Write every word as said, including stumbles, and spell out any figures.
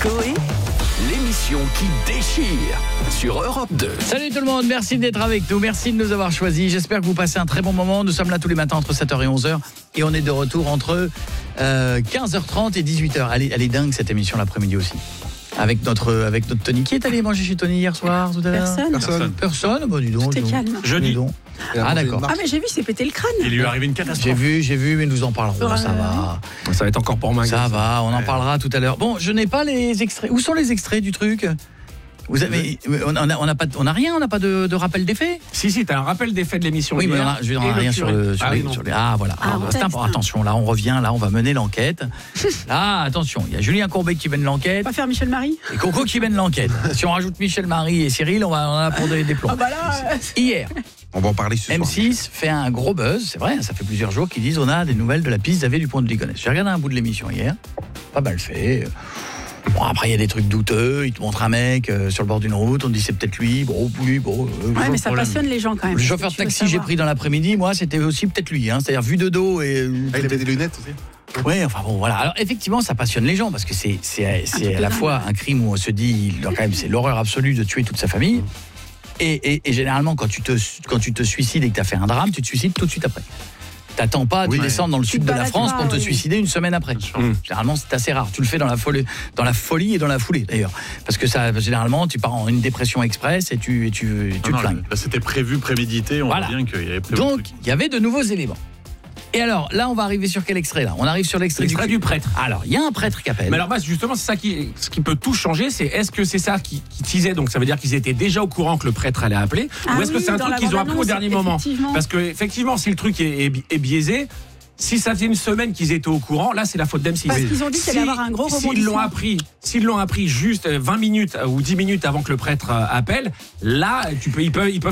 Coé, l'émission qui déchire sur Europe deux. Salut tout le monde, merci d'être avec nous, merci de nous avoir choisis. J'espère que vous passez un très bon moment. Nous sommes là tous les matins entre sept heures et onze heures et on est de retour entre euh, quinze heures trente et dix-huit heures. Elle est, elle est dingue cette émission l'après-midi aussi. Avec notre, avec notre Tony. Qui est allé manger chez Tony hier soir tout à l'heure? Personne. Personne. Personne. Bon, dis donc. C'était calme. Jeudi. Ah d'accord. Ah mais j'ai vu, c'est pété le crâne. Il lui est arrivé une catastrophe. J'ai vu, j'ai vu, mais nous en parlerons. Ouais. Ça va. Ça va être encore pour moi. Ça va, on en parlera tout à l'heure. Bon, je n'ai pas les extraits. Où sont les extraits du truc? Vous avez, on a, on a pas, on a rien, on n'a pas de, de rappel d'effet. Si si, t'as un rappel des faits de l'émission. Oui, mais on d'hier. a, je veux dire, on Et a rien le sur, curé. le, sur, ah, les, oui, sur les. Ah voilà. Ah, Alors, on c'est teste, important. hein. Attention, là on revient, là on va mener l'enquête. Là, attention, il y a Julien Courbet qui mène l'enquête Pas faire Michel Marie. et Coco qui mène l'enquête. Si on rajoute Michel Marie et Cyril, on va on en a pour des, des plombs. Ah bah là. Hier, On va en parler ce soir. M six fait un gros buzz, c'est vrai, ça fait plusieurs jours qu'ils disent on a des nouvelles de la piste d'Avé du Pont de Ligonnès. J'ai regardé un bout de l'émission hier, pas mal fait. Bon, après il y a des trucs douteux, ils te montrent un mec euh, sur le bord d'une route, on te dit c'est peut-être lui, bon, oui, bon. Euh, Ouais, mais ça problème. passionne les gens quand même. Le chauffeur de Tu veux taxi j'ai savoir. pris dans l'après-midi, moi c'était aussi peut-être lui, hein, c'est-à-dire vu de dos et. Ah, il avait des lunettes aussi. Oui, enfin bon, voilà. Alors effectivement, ça passionne les gens parce que c'est c'est c'est truc à de la dingue. fois un crime où on se dit quand même c'est l'horreur absolue de tuer toute sa famille. Et, et, et généralement quand tu te quand tu te suicides et que tu as fait un drame, tu te suicides tout de suite après. T'attends pas Oui, de ouais. descendre dans le Tu sud te de la balades France pas, pour te oui. suicider une semaine après. Mmh. Généralement, c'est assez rare. Tu le fais dans la folie, dans la folie et dans la foulée d'ailleurs, parce que ça généralement tu pars en une dépression express et tu et tu, et tu Non, te non, flingues. là, c'était prévu, prémédité. On Voilà. voit bien qu'il y avait prévu. Donc, il y avait de nouveaux éléments. Et alors, là, on va arriver sur quel extrait là? On arrive sur l'extrait L'extrait du... du prêtre. Alors, il y a un prêtre qui appelle. Mais alors bah, justement, c'est ça qui, ce qui peut tout changer, c'est est-ce que c'est ça qui, qui teasait, donc ça veut dire qu'ils étaient déjà au courant que le prêtre allait appeler, Ah ou est-ce que oui, c'est un dans truc la qu'ils ont appris au bande-annonce, dernier moment? effectivement. Parce que effectivement, si le truc est, est, est biaisé, si ça fait une semaine qu'ils étaient au courant, là c'est la faute d'M six. Parce qu'ils ont dit qu'il allait y avoir un gros S'ils l'ont rebondissement. appris, s'ils l'ont appris juste vingt minutes ou dix minutes avant que le prêtre euh, appelle, là tu peux, ils peuvent, ils peuvent